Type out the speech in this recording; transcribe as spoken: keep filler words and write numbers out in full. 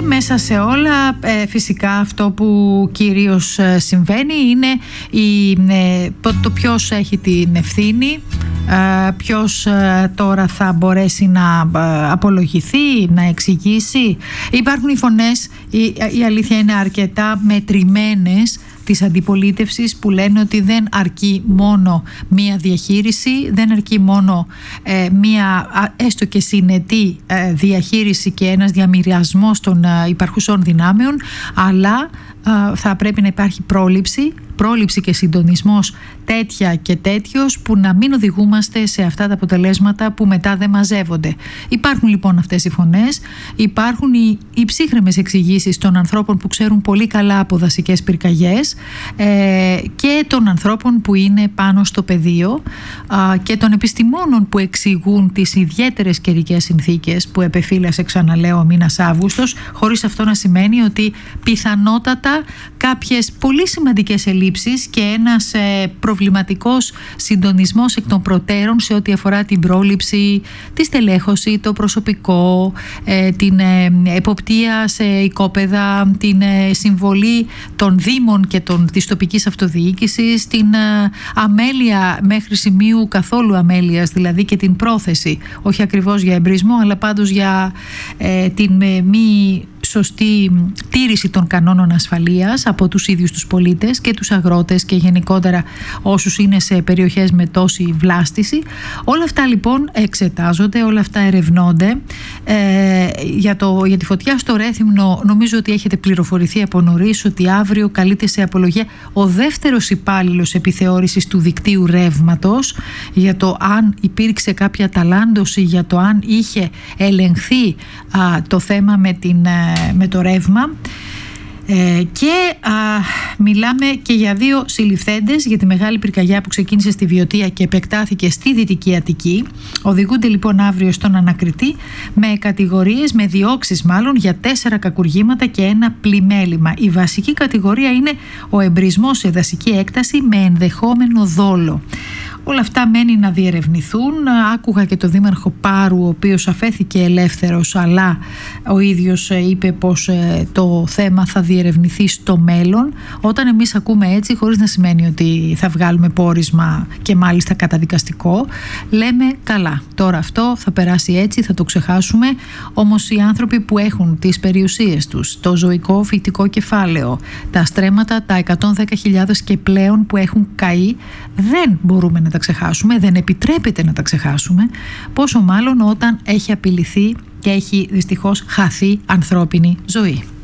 μέσα σε όλα φυσικά αυτό που κυρίως συμβαίνει είναι η, το ποιος έχει την ευθύνη, ποιος τώρα θα μπορέσει να απολογηθεί, να εξηγήσει. Υπάρχουν οι φωνές, η, η αλήθεια είναι αρκετά μετρημένες, της αντιπολίτευσης, που λένε ότι δεν αρκεί μόνο μία διαχείριση, δεν αρκεί μόνο ε, μία έστω και συνετή ε, διαχείριση και ένας διαμοιρασμός των ε, υπαρχουσών δυνάμεων, αλλά ε, θα πρέπει να υπάρχει πρόληψη πρόληψη και συντονισμός τέτοια και τέτοιος, που να μην οδηγούμαστε σε αυτά τα αποτελέσματα που μετά δεν μαζεύονται. Υπάρχουν λοιπόν αυτές οι φωνές, υπάρχουν οι, οι ψύχρεμες εξηγήσεις των ανθρώπων που ξέρουν πολύ καλά από δασικές πυρκαγιές ε, και των ανθρώπων που είναι πάνω στο πεδίο ε, και των επιστημόνων που εξηγούν τις ιδιαίτερες καιρικές συνθήκες που επεφύλασε, ξαναλέω, ο μήνας Αύγουστος, χωρίς αυτό να σημαίνει ότι πιθανότατα κάποιες πολύ σημαντικές ελλείψεις και ένας ε, προβληματικός συντονισμός εκ των προτέρων σε ό,τι αφορά την πρόληψη, τη στελέχωση, το προσωπικό, ε, την ε, εποπτεία σε οικόπεδα, την ε, συμβολή των δήμων και των, της τοπικής αυτοδιοίκησης, την ε, αμέλεια μέχρι σημείου καθόλου αμέλειας, δηλαδή και την πρόθεση, όχι ακριβώς για εμπρισμό, αλλά πάντως για ε, την ε, μη σωστή τήρηση των κανόνων ασφαλείας από τους ίδιους τους πολίτες και τους αγρότες και γενικότερα όσους είναι σε περιοχές με τόση βλάστηση. Όλα αυτά λοιπόν εξετάζονται, όλα αυτά ερευνώνται. Ε, για, το, για τη φωτιά στο Ρέθυμνο νομίζω ότι έχετε πληροφορηθεί από νωρίς ότι αύριο καλείται σε απολογία ο δεύτερος υπάλληλος επιθεώρησης του δικτύου ρεύματος για το αν υπήρξε κάποια ταλάντωση, για το αν είχε ελεγχθεί α, το θέμα με την με το ρεύμα ε, και α, μιλάμε και για δύο συλληφθέντες για τη μεγάλη πυρκαγιά που ξεκίνησε στη Βιωτία και επεκτάθηκε στη Δυτική Αττική. Οδηγούνται λοιπόν αύριο στον ανακριτή με κατηγορίες, με διώξεις μάλλον, για τέσσερα κακουργήματα και ένα πλημέλημα. Η βασική κατηγορία είναι ο εμπρισμός σε δασική έκταση με ενδεχόμενο δόλο. Όλα αυτά μένει να διερευνηθούν. Άκουγα και το δήμαρχο Πάρου, ο οποίος αφέθηκε ελεύθερος, αλλά ο ίδιος είπε πως το θέμα θα διερευνηθεί στο μέλλον. Όταν εμείς ακούμε έτσι, χωρίς να σημαίνει ότι θα βγάλουμε πόρισμα και μάλιστα καταδικαστικό, λέμε καλά, τώρα αυτό θα περάσει έτσι, θα το ξεχάσουμε. Όμως οι άνθρωποι που έχουν τις περιουσίες τους, το ζωικό φυτικό κεφάλαιο, τα στρέμματα, τα εκατόν δέκα χιλιάδες και πλέον που έχουν καεί, δεν μπορούμε να τα ξεχάσουμε, δεν επιτρέπεται να τα ξεχάσουμε, πόσο μάλλον όταν έχει απειληθεί και έχει δυστυχώς χαθεί ανθρώπινη ζωή.